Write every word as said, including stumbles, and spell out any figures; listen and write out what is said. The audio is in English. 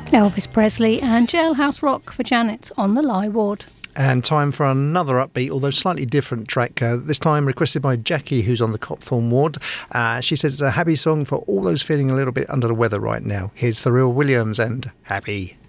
Elvis Presley and Jailhouse Rock for Janet on the Lie Ward. And time for another upbeat, although slightly different track, uh, this time requested by Jackie, who's on the Copthorne ward. Uh, she says it's a happy song for all those feeling a little bit under the weather right now. Here's Pharrell Williams and Happy.